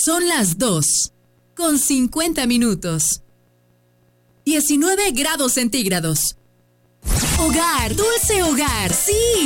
Son las 2:50. 19 grados centígrados. Hogar, dulce hogar, sí.